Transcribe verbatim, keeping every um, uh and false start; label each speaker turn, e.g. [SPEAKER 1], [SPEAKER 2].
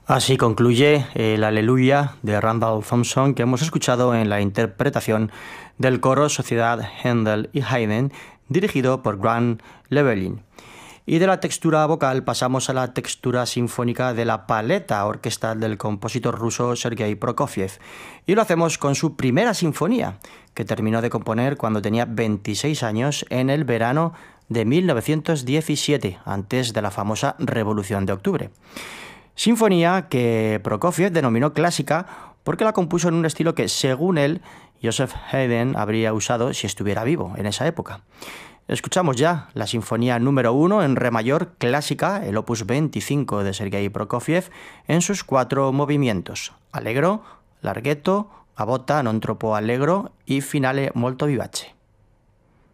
[SPEAKER 1] Así concluye el Aleluya de Randall Thompson que hemos escuchado en la interpretación del coro Sociedad Händel y Haydn, dirigido por Grant Llewellyn. Y de la textura vocal pasamos a la textura sinfónica de la paleta orquestal del compositor ruso Sergei Prokofiev. Y lo hacemos con su primera sinfonía, que terminó de componer cuando tenía veintiséis años en el verano de mil novecientos diecisiete, antes de la famosa Revolución de Octubre. Sinfonía que Prokofiev denominó clásica porque la compuso en un estilo que, según él, Joseph Haydn habría usado si estuviera vivo en esa época. Escuchamos ya la sinfonía número uno en re mayor clásica, el opus veinticinco de Sergei Prokofiev, en sus cuatro movimientos: allegro, larghetto, a botta non troppo allegro y finale molto vivace.